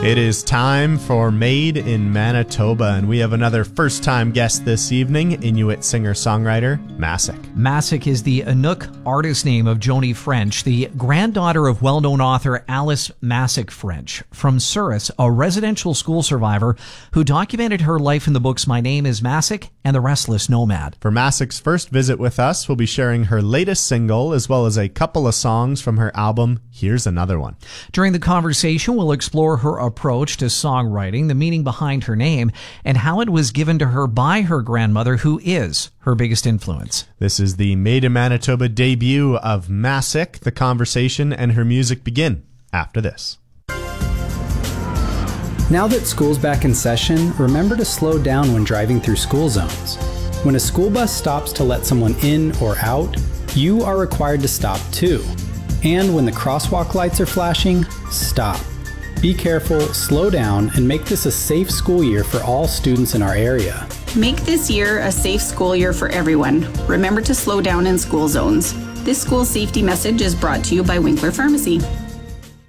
It is time for Made in Manitoba, and we have another first-time guest this evening, Inuit singer-songwriter Masik. Masik is the Inuk artist name of Joni French, the granddaughter of well-known author Alice Masik French from Souris, a residential school survivor who documented her life in the books My Name is Masik and The Restless Nomad. For Masik's first visit with us, we'll be sharing her latest single as well as a couple of songs from her album Here's Another One. During the conversation, we'll explore her approach to songwriting, the meaning behind her name, and how it was given to her by her grandmother, who is her biggest influence. This is the Made in Manitoba debut of Masik. The conversation and her music begin after this. Now that school's back in session, remember to slow down when driving through school zones. When a school bus stops to let someone in or out, you are required to stop too. And when the crosswalk lights are flashing, stop. Be careful, slow down, and make this a safe school year for all students in our area. Make this year a safe school year for everyone. Remember to slow down in school zones. This school safety message is brought to you by Winkler Pharmacy.